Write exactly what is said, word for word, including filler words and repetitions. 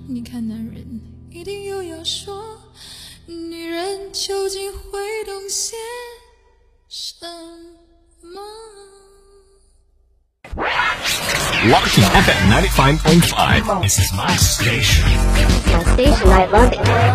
你看男人一定又要说，女人究竟会懂些什么？ Locked F M ninety-five point five. This is my station. This is my station. I love it.